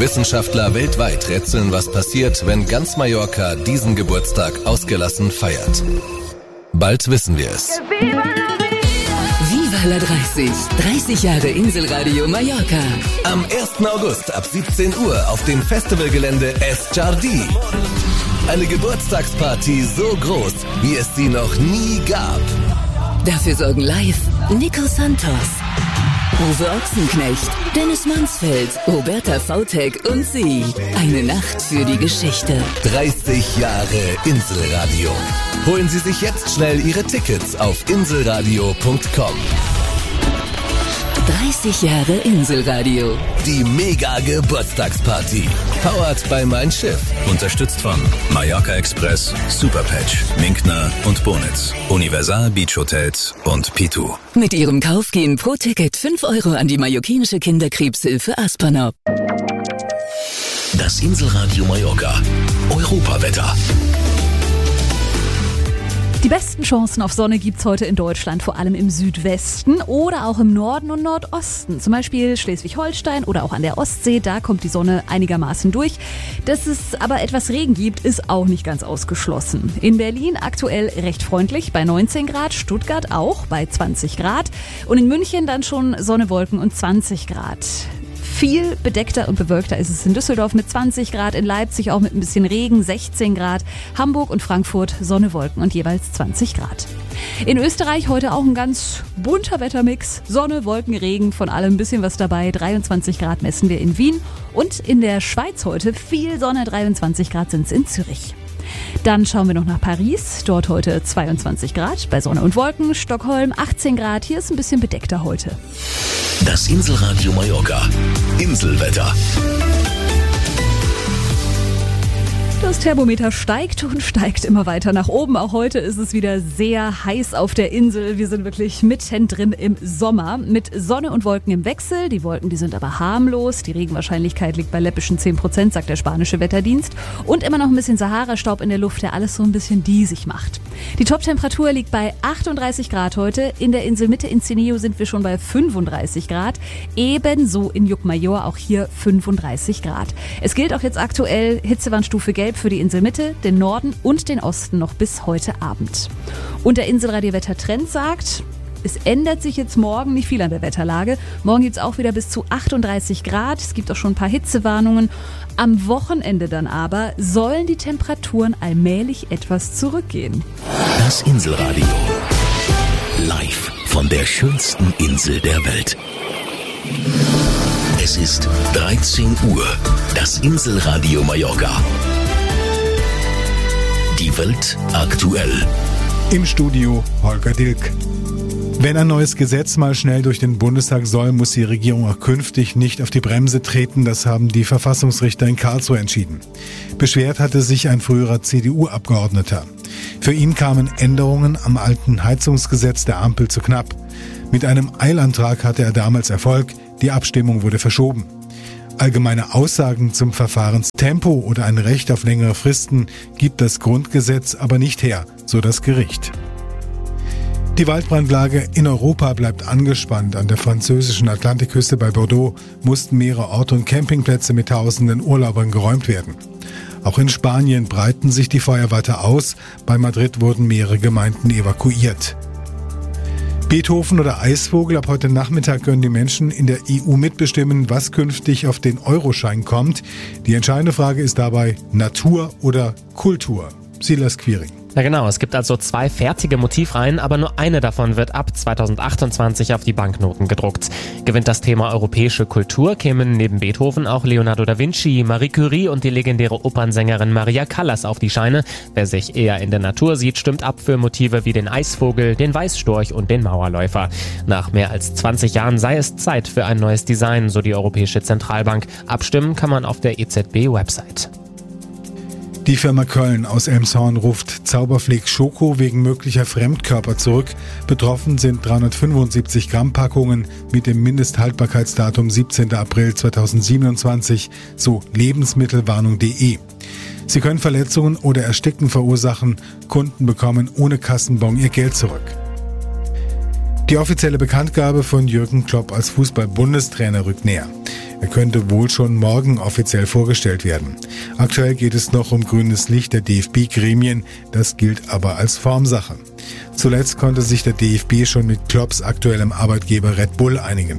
Wissenschaftler weltweit rätseln, was passiert, wenn ganz Mallorca diesen Geburtstag ausgelassen feiert. Bald wissen wir es. Viva la 30. 30 Jahre Inselradio Mallorca. Am 1. August ab 17 Uhr auf dem Festivalgelände Es Jardí. Eine Geburtstagsparty so groß, wie es sie noch nie gab. Dafür sorgen live Nico Santos, Uwe Ochsenknecht, Dennis Mansfeld, Roberta Vautek und sie. Eine Nacht für die Geschichte. 30 Jahre Inselradio. Holen Sie sich jetzt schnell Ihre Tickets auf inselradio.com. 30 Jahre Inselradio. Die Mega-Geburtstagsparty. Powered by Mein Schiff. Unterstützt von Mallorca Express, Superpatch, Minkner und Bonitz, Universal Beach Hotels und P2. Mit ihrem Kauf gehen pro Ticket 5 Euro an die mallorquinische Kinderkrebshilfe Aspanop. Das Inselradio Mallorca. Europawetter. Die besten Chancen auf Sonne gibt's heute in Deutschland, vor allem im Südwesten oder auch im Norden und Nordosten. Zum Beispiel Schleswig-Holstein oder auch an der Ostsee, da kommt die Sonne einigermaßen durch. Dass es aber etwas Regen gibt, ist auch nicht ganz ausgeschlossen. In Berlin aktuell recht freundlich bei 19 Grad, Stuttgart auch bei 20 Grad und in München dann schon Sonne, Wolken und 20 Grad. Viel bedeckter und bewölkter ist es in Düsseldorf mit 20 Grad, in Leipzig auch mit ein bisschen Regen, 16 Grad, Hamburg und Frankfurt Sonne, Wolken und jeweils 20 Grad. In Österreich heute auch ein ganz bunter Wettermix, Sonne, Wolken, Regen, von allem ein bisschen was dabei, 23 Grad messen wir in Wien und in der Schweiz heute viel Sonne, 23 Grad sind es in Zürich. Dann schauen wir noch nach Paris, dort heute 22 Grad bei Sonne und Wolken, Stockholm 18 Grad, hier ist ein bisschen bedeckter heute. Das Inselradio Mallorca. Inselwetter. Das Thermometer steigt und steigt immer weiter nach oben. Auch heute ist es wieder sehr heiß auf der Insel. Wir sind wirklich mittendrin im Sommer mit Sonne und Wolken im Wechsel. Die Wolken, die sind aber harmlos. Die Regenwahrscheinlichkeit liegt bei läppischen 10%, sagt der spanische Wetterdienst. Und immer noch ein bisschen Sahara-Staub in der Luft, der alles so ein bisschen diesig macht. Die Toptemperatur liegt bei 38 Grad heute. In der Inselmitte in Cineo sind wir schon bei 35 Grad. Ebenso in Llucmajor, auch hier 35 Grad. Es gilt auch jetzt aktuell Hitzewarnstufe Gelb für die Inselmitte, den Norden und den Osten noch bis heute Abend. Und der Inselradio-Wettertrend sagt, es ändert sich jetzt morgen nicht viel an der Wetterlage. Morgen gibt es auch wieder bis zu 38 Grad. Es gibt auch schon ein paar Hitzewarnungen. Am Wochenende dann aber sollen die Temperaturen allmählich etwas zurückgehen. Das Inselradio. Live von der schönsten Insel der Welt. Es ist 13 Uhr. Das Inselradio Mallorca. Die Welt aktuell. Im Studio Holger Dilk. Wenn ein neues Gesetz mal schnell durch den Bundestag soll, muss die Regierung auch künftig nicht auf die Bremse treten. Das haben die Verfassungsrichter in Karlsruhe entschieden. Beschwert hatte sich ein früherer CDU-Abgeordneter. Für ihn kamen Änderungen am alten Heizungsgesetz der Ampel zu knapp. Mit einem Eilantrag hatte er damals Erfolg. Die Abstimmung wurde verschoben. Allgemeine Aussagen zum Verfahrenstempo oder ein Recht auf längere Fristen gibt das Grundgesetz aber nicht her, so das Gericht. Die Waldbrandlage in Europa bleibt angespannt. An der französischen Atlantikküste bei Bordeaux mussten mehrere Orte und Campingplätze mit tausenden Urlaubern geräumt werden. Auch in Spanien breiten sich die Feuer weiter aus. Bei Madrid wurden mehrere Gemeinden evakuiert. Beethoven oder Eisvogel, ab heute Nachmittag können die Menschen in der EU mitbestimmen, was künftig auf den Euroschein kommt. Die entscheidende Frage ist dabei Natur oder Kultur. Silas Quiring. Ja genau, es gibt also 2 fertige Motivreihen, aber nur eine davon wird ab 2028 auf die Banknoten gedruckt. Gewinnt das Thema europäische Kultur, kämen neben Beethoven auch Leonardo da Vinci, Marie Curie und die legendäre Opernsängerin Maria Callas auf die Scheine. Wer sich eher in der Natur sieht, stimmt ab für Motive wie den Eisvogel, den Weißstorch und den Mauerläufer. Nach mehr als 20 Jahren sei es Zeit für ein neues Design, so die Europäische Zentralbank. Abstimmen kann man auf der EZB-Website. Die Firma Köln aus Elmshorn ruft Zauberfleck Schoko wegen möglicher Fremdkörper zurück. Betroffen sind 375 Gramm Packungen mit dem Mindesthaltbarkeitsdatum 17. April 2027, so lebensmittelwarnung.de. Sie können Verletzungen oder Ersticken verursachen. Kunden bekommen ohne Kassenbon ihr Geld zurück. Die offizielle Bekanntgabe von Jürgen Klopp als Fußball-Bundestrainer rückt näher. Er könnte wohl schon morgen offiziell vorgestellt werden. Aktuell geht es noch um grünes Licht der DFB-Gremien, das gilt aber als Formsache. Zuletzt konnte sich der DFB schon mit Klopps aktuellem Arbeitgeber Red Bull einigen.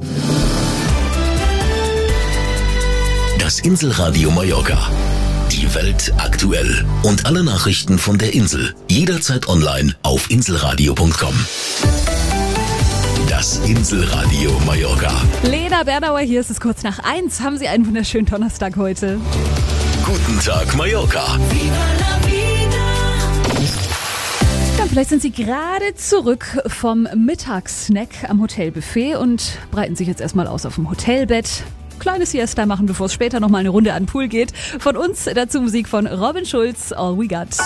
Das Inselradio Mallorca. Die Welt aktuell. Und alle Nachrichten von der Insel. Jederzeit online auf inselradio.com. Das Inselradio Mallorca. Lena Bernauer, hier ist es kurz nach 1. Haben Sie einen wunderschönen Donnerstag heute. Guten Tag Mallorca. Ja, vielleicht sind Sie gerade zurück vom Mittagssnack am Hotelbuffet und breiten sich jetzt erstmal aus auf dem Hotelbett. Kleine Siesta machen, bevor es später nochmal eine Runde an den Pool geht. Von uns dazu Musik von Robin Schulz, All We Got.